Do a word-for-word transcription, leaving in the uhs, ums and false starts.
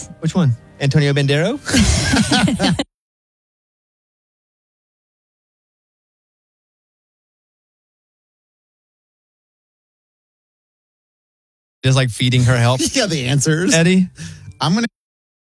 Yes. Which one? Antonio Bandero? Just like feeding her help. Yeah, the answers. Eddie? I'm going to